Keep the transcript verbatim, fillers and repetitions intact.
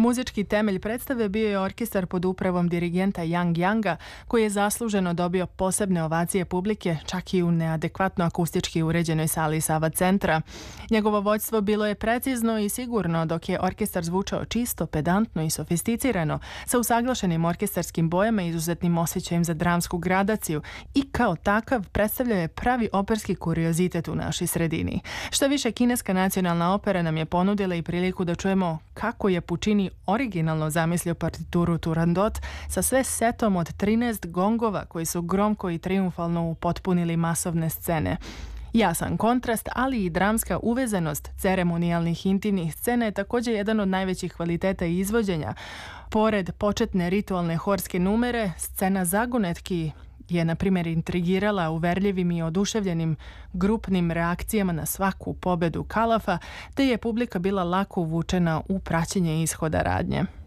Muzički temelj predstave bio je orkestar pod upravom dirigenta Yang Yanga, koji je zasluženo dobio posebne ovacije publike, čak i u neadekvatno akustički uređenoj sali Sava centra. Njegovo vođstvo bilo je precizno i sigurno, dok je orkestar zvučao čisto, pedantno i sofisticirano, sa usaglašenim orkestarskim bojama i izuzetnim osjećajem za dramsku gradaciju i kao takav predstavljao je pravi operski kuriozitet u našoj sredini. Šta više, kineska nacionalna opera nam je ponudila i priliku da čujemo kako je Puccini originalno zamislio partituru Turandot sa sve setom od trinaest gongova koji su gromko i triumfalno upotpunili masovne scene. Jasan kontrast, ali i dramska uvezenost ceremonijalnih intimnih scena je također jedan od najvećih kvaliteta izvođenja. Pored početne ritualne horske numere, scena zagonetki je, na primjer, intrigirala uverljivim i oduševljenim grupnim reakcijama na svaku pobedu Kalafa, te je publika bila lako uvučena u praćenje ishoda radnje.